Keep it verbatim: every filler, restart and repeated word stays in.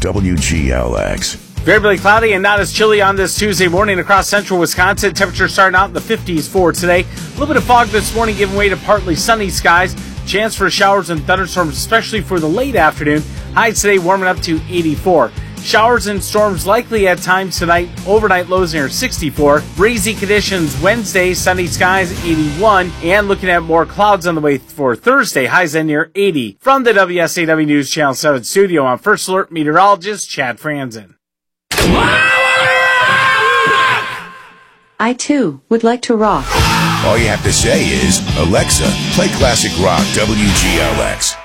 W G L X. Variably cloudy and not as chilly on this Tuesday morning across central Wisconsin. Temperature starting out in the fifties for today. A little bit of fog this morning giving way to partly sunny skies. Chance for showers and thunderstorms, especially for the late afternoon. Highs today warming up to eighty-four. Showers and storms likely at times tonight. Overnight lows near sixty-four. Breezy conditions Wednesday, sunny skies eighty-one. And looking at more clouds on the way for Thursday, highs in near eighty. From the W S A W News Channel seven studio, I'm First Alert meteorologist Chad Franzen. I too would like to rock. All you have to say is, Alexa, play classic rock W G L X.